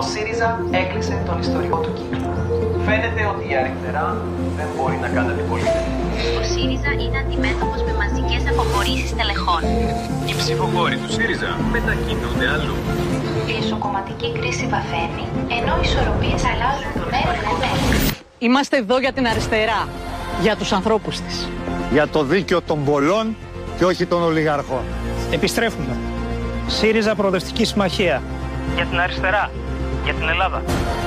ΣΥΡΙΖΑ έκλεισε τον ιστορικό του κύκλο. Φαίνεται ότι η αριστερά δεν μπορεί να κάνει αντιπολίτευση. Ο ΣΥΡΙΖΑ είναι αντιμέτωπος με μαζικές αποχωρήσεις τελεχών. Οι ψηφοφόροι του ΣΥΡΙΖΑ μετακινούνται αλλού. Η εσωκομματική κρίση βαθαίνει, ενώ οι ισορροπίες αλλάζουν μέρα με μέρα. Είμαστε εδώ για την αριστερά, για τους ανθρώπους της. Για το δίκαιο των πολλών και όχι των ολιγαρχών. Επιστρέφουμε. ΣΥΡΙΖΑ Προοδευτική Συμμαχία. Για την αριστερά. Για την Ελλάδα.